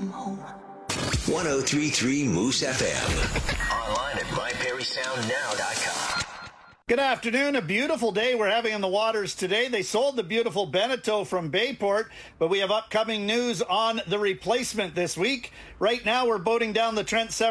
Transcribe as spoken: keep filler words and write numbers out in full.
one oh three point three Moose F M. Online at my perry sound now dot com. Good afternoon. A beautiful day we're having in the waters today. They sold the beautiful Beneteau from Bayport, but we have upcoming news on the replacement this week. Right now, we're boating down the Trent Seven.